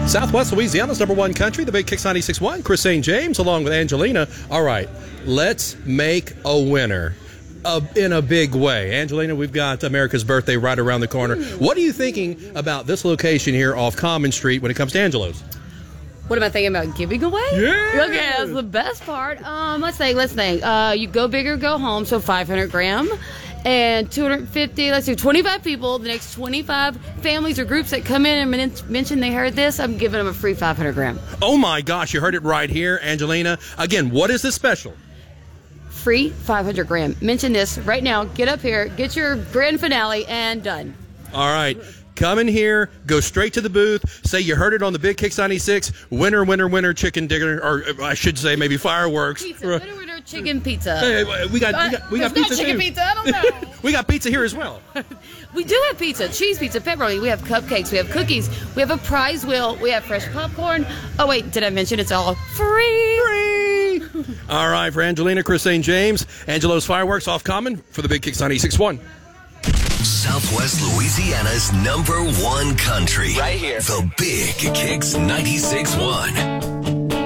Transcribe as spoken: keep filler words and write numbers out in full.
Southwest Louisiana's number one country, the Big Kicks ninety-six point one. Chris Saint James along with Angelina. All right, let's make a winner uh, in a big way. Angelina, we've got America's birthday right around the corner. What are you thinking about this location here off Common Street when it comes to Angelo's? What am I thinking about giving away? Yeah. Okay, that's the best part. Um, let's think, let's think. Uh, you go big or go home, so five hundred gram. And two hundred fifty, let's do twenty-five people, the next twenty-five families or groups that come in and men- mention they heard this, I'm giving them a free five hundred gram. Oh my gosh, you heard it right here, Angelina. Again, what is this special? Free five hundred gram. Mention this right now. Get up here, get your grand finale, and done. All right. Come in here, go straight to the booth, say you heard it on the Big Kicks ninety-six, winner, winner, winner, chicken dinner, or I should say maybe fireworks. Pizza, winner, winner, chicken pizza. Hey, we got, we got, we got There's pizza not chicken too. pizza, I don't know. We got pizza here as well. We do have pizza, cheese pizza, pepperoni. We have cupcakes, we have cookies, we have a prize wheel, we have fresh popcorn. Oh wait, did I mention it's all free? Free. All right, for Angelina, Chris Saint James, Angelo's Fireworks off Common for the Big Kicks ninety-six point one. Southwest Louisiana's number one country. Right here. The Big Kicks ninety-six point one.